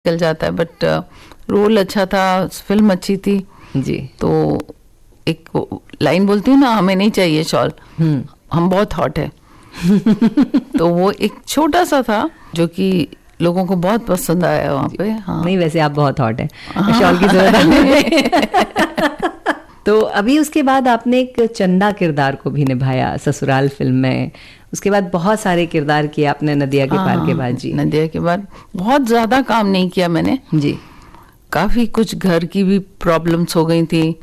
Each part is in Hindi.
निकल जाता है, बट रोल अच्छा था, फिल्म अच्छी थी जी। तो एक लाइन बोलती हूँ ना, हमें नहीं चाहिए शॉल, हम बहुत हॉट है। तो वो एक छोटा सा था जो कि लोगों को बहुत पसंद आया वहाँ पे। हाँ नहीं, वैसे आप बहुत हॉट है, हाँ। शॉल की जरूरत नहीं। तो अभी उसके बाद आपने एक चंदा किरदार को भी निभाया ससुराल फिल्म में, उसके बाद बहुत सारे किरदार किए आपने नदिया के पार के बाद। जी, नदिया के बाद बहुत ज़्यादा काम नहीं किया मैंने जी। काफ़ी कुछ घर की भी प्रॉब्लम्स हो गई थी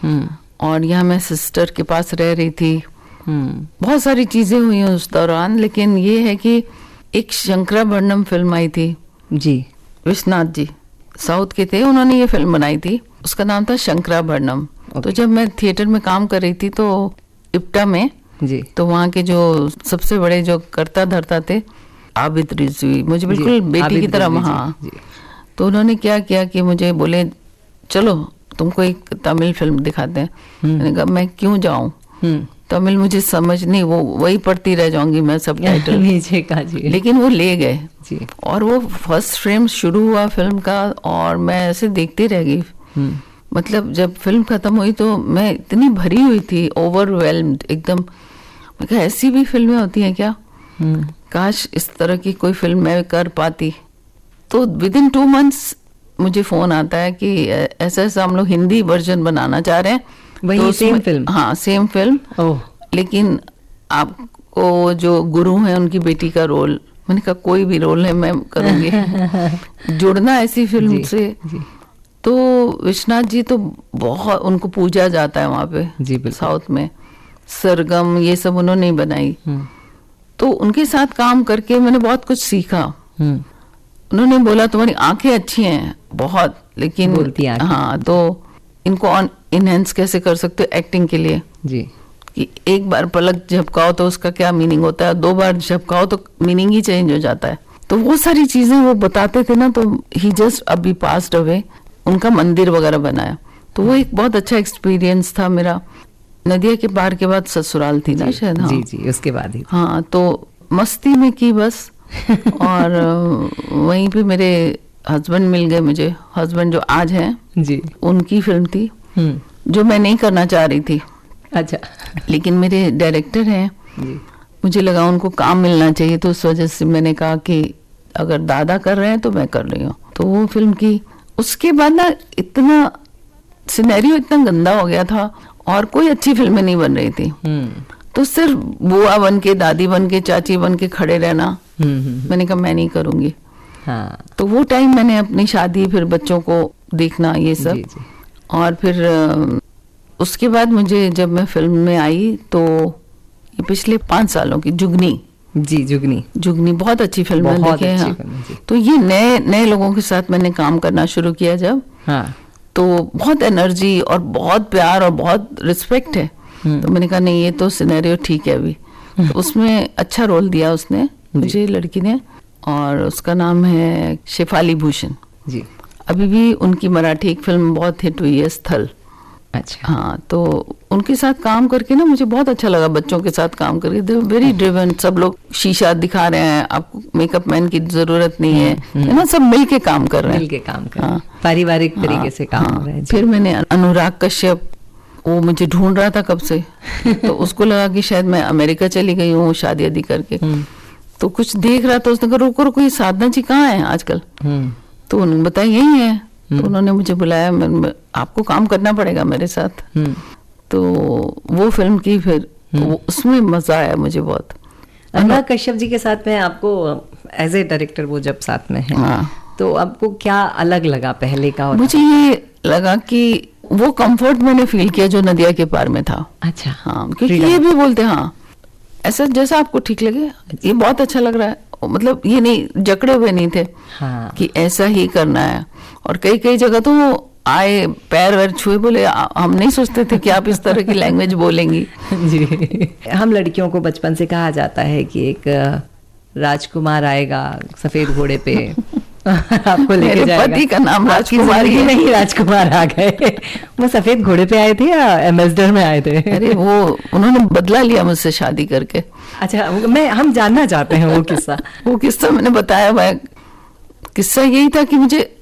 और यहाँ मैं सिस्टर के पास रह रही थी, बहुत सारी चीज़ें हुई उस दौरान। लेकिन ये है कि एक शंकराभरणम फिल्म आई थी जी, विश्वनाथ जी साउथ के थे, उन्होंने ये फिल्म बनाई थी, उसका नाम था शंकराभरणम। तो जब मैं थिएटर में काम कर रही थी तो इप्टा में जी, तो वहाँ के जो सबसे बड़े जो करता धरता थे आबिद रिजवी, मुझे बिल्कुल बेटी की तरह, हाँ। तो उन्होंने क्या किया कि मुझे बोले चलो तुमको एक तमिल फिल्म दिखाते हैं। मैंने कहा मैं क्यों जाऊं, तमिल मुझे समझ नहीं, वो वही पढ़ती रह जाऊंगी मैं सब टाइटल नीचे का। जी, लेकिन वो ले गए जी। और वो फर्स्ट फ्रेम शुरू हुआ फिल्म का और मैं ऐसे देखती रह गई। मतलब जब फिल्म खत्म हुई तो मैं इतनी भरी हुई थी, ओवरवेल्म्ड एकदम। मैं कहा ऐसी भी फिल्में होती हैं क्या, काश इस तरह की कोई फिल्म मैं कर पाती। तो विद इन 2 months मुझे फोन आता है कि ऐसा ऐसा हम लोग हिंदी वर्जन बनाना चाह रहे हैं। वही तो सेम फिल्म? हाँ सेम फिल्म, ओह, लेकिन आपको जो गुरु है उनकी बेटी का रोल। मैंने कहा कोई भी रोल है मैं करूँगी। जुड़ना ऐसी फिल्म जी, से जी। तो विश्वनाथ जी तो बहुत उनको पूजा जाता है वहाँ पे जी, बिल्कुल। साउथ में। सरगम ये सब उन्होंने ही बनाई। तो उनके साथ काम करके मैंने बहुत कुछ सीखा। उन्होंने बोला तुम्हारी आंखें अच्छी हैं बहुत, लेकिन बोलती आंखें। हाँ तो इनको इनहेंस कैसे कर सकते हो एक्टिंग के लिए, जी, कि एक बार पलक झपकाओ तो उसका क्या मीनिंग होता है, 2 बार झपकाओ तो मीनिंग ही चेंज हो जाता है। तो वो सारी चीजें वो बताते थे ना, तो ही जस्ट अभी पास्ड अवे, उनका मंदिर वगैरह बनाया। तो वो एक बहुत अच्छा एक्सपीरियंस था मेरा। नदिया के पार के बाद ससुराल थी ना शायद। हाँ जी, जी, उसके बाद ही। हाँ तो मस्ती में की बस। और वहीं पे मेरे हस्बैंड मिल गए मुझे, हस्बैंड जो आज हैं जी, उनकी फिल्म थी जो मैं नहीं करना चाह रही थी। अच्छा। लेकिन मेरे डायरेक्टर हैं, जी, मुझे लगा उनको काम मिलना चाहिए, तो उस वजह से मैंने कहा कि अगर दादा कर रहे हैं तो मैं कर रही हूँ। तो वो फिल्म की। उसके बाद ना इतना सिनेरियो इतना गंदा हो गया था और कोई अच्छी फिल्में नहीं बन रही थी। तो सिर्फ बुआ बन के, दादी बन के, चाची बन के खड़े रहना, मैंने कहा मैं नहीं करूँगी। हाँ, तो वो टाइम मैंने अपनी शादी, फिर बच्चों को देखना, ये सब। जी, जी। और फिर उसके बाद मुझे जब मैं फिल्म में आई तो ये पिछले 5 सालों की जुगनी, जी, जुगनी बहुत अच्छी फिल्म है, बहुत देखे अच्छी हाँ। फिल्म, जी। तो ये नए नए लोगों के साथ मैंने काम करना शुरू किया जब, हाँ, तो बहुत एनर्जी और बहुत प्यार और बहुत रिस्पेक्ट है। तो मैंने कहा नहीं ये तो सिनेरियो ठीक है अभी। तो उसमें अच्छा रोल दिया उसने मुझे, लड़की ने, और उसका नाम है शेफाली भूषण जी। अभी भी उनकी मराठी एक फिल्म बहुत हिट हुई है, स्थल। अच्छा, हाँ तो उनके साथ काम करके ना मुझे बहुत अच्छा लगा। बच्चों के साथ काम करके, दे वेरी ड्रिवन, सब लोग शीशा दिखा रहे हैं, आपको मेकअप मैन की जरूरत नहीं है ना, सब मिल के काम कर रहे हैं, मिल के काम कर, हाँ, पारिवारिक तरीके से काम हो रहा है। फिर मैंने अनुराग कश्यप, वो मुझे ढूंढ रहा था कब से। तो उसको लगा कि शायद मैं अमेरिका चली गई हूँ शादी आदि करके। तो कुछ देख रहा था, उसने कहा रुको रुको ये साधना जी कहाँ है आजकल। तो उन्होंने बताया यही है। तो उन्होंने मुझे बुलाया, आपको काम करना पड़ेगा मेरे साथ। तो वो फिल्म की, फिर उसमें मजा आया मुझे बहुत। अनुराग कश्यप जी के साथ में आपको एज ए डायरेक्टर वो जब साथ में है, हाँ, तो आपको क्या अलग लगा पहले का? और मुझे ये लगा कि वो कंफर्ट मैंने फील किया जो नदिया के पार में था। अच्छा, हाँ, क्योंकि ये भी बोलते हाँ ऐसा जैसा आपको ठीक लगे, ये बहुत अच्छा लग रहा है, मतलब ये नहीं जकड़े हुए नहीं थे। हाँ, कि ऐसा ही करना है। और कई कई जगह तो आए पैर वैर छुए, बोले हम नहीं सोचते थे कि आप इस तरह की लैंग्वेज बोलेंगी। जी। हम लड़कियों को बचपन से कहा जाता है कि एक राजकुमार आएगा सफेद घोड़े पे आपको लेके जाएगा। पति का नाम राजकुमार ही नहीं, राजकुमार आ गए। वो सफेद घोड़े पे आए थे या एम्बेसडर में आए थे? अरे वो उन्होंने बदला लिया मुझसे शादी करके। अच्छा, हम जानना चाहते हैं वो किस्सा। वो किस्सा मैंने बताया हुआ है। किस्सा यही था कि मुझे